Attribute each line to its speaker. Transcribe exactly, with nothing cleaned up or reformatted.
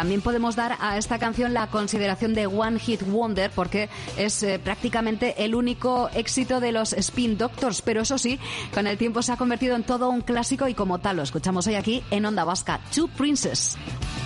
Speaker 1: También podemos dar a esta canción la consideración de One Hit Wonder porque es eh, prácticamente el único éxito de los Spin Doctors, pero eso sí, con el tiempo se ha convertido en todo un clásico y como tal lo escuchamos hoy aquí en Onda Vasca. Two Princess.